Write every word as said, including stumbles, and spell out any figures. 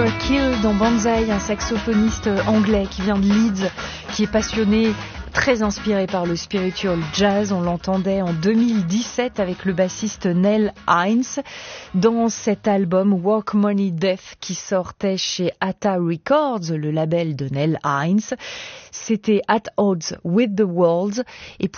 Kill dans Banzai, un saxophoniste anglais qui vient de Leeds, qui est passionné, très inspiré par le spiritual jazz. On l'entendait en deux mille dix-sept avec le bassiste Neil Hines dans cet album Work Money Death qui sortait chez Atta Records, le label de Neil Hines. C'était At Odds with the World. Et